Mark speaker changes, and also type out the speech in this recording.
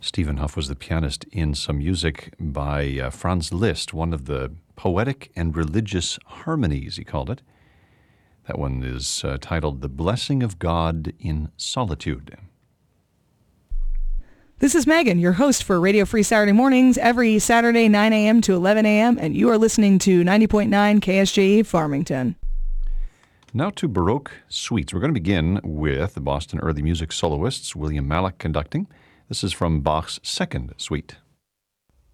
Speaker 1: Stephen Huff was the pianist in some music by Franz Liszt, one of the poetic and religious harmonies, he called it. That one is titled The Blessing of God in Solitude.
Speaker 2: This is Megan, your host for Radio Free Saturday Mornings, every Saturday 9 a.m. to 11 a.m., and you are listening to 90.9 KSJE Farmington.
Speaker 1: Now to Baroque Suites. We're going to begin with the Boston Early Music soloists, William Malek conducting. This is from Bach's Second Suite.